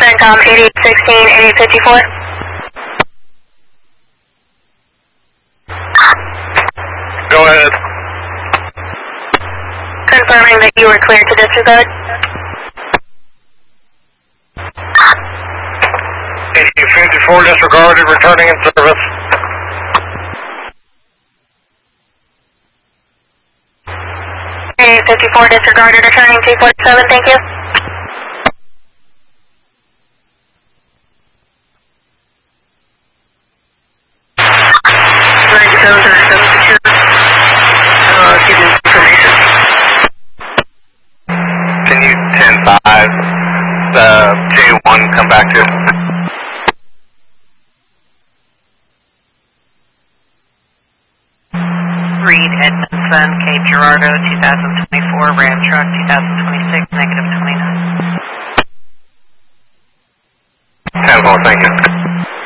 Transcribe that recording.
CENTCOM 8816, 8854. Go ahead. Confirming that you were clear to disregard. 8854 disregarded, returning in service. 8854 disregarded, returning 247, thank you. Can you 10-5, the J1 come back to? Reed Edmondson, Cape Girardeau, 2024, Ram Truck, 2026, -29. 10-4, thank you.